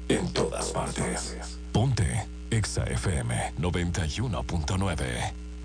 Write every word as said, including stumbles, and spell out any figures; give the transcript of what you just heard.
En todas partes. Ponte Exa F M noventa y uno punto nueve.